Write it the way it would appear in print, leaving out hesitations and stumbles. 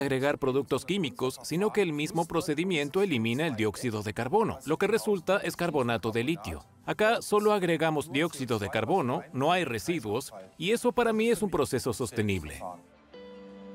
agregar productos químicos, sino que el mismo procedimiento elimina el dióxido de carbono. Lo que resulta es carbonato de litio. Acá solo agregamos dióxido de carbono, no hay residuos, y eso para mí es un proceso sostenible.